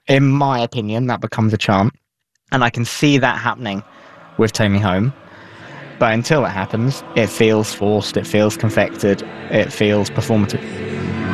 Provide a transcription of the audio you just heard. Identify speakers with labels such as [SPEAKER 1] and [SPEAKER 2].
[SPEAKER 1] in my opinion, that becomes a chant. And I can see that happening with Take Me Home. But until it happens, it feels forced, it feels confected, it feels performative.